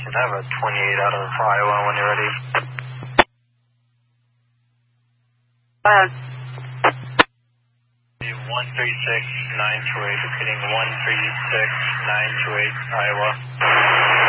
I have a 28 out of Iowa when you're ready. 136-928, repeating 136-928, Iowa.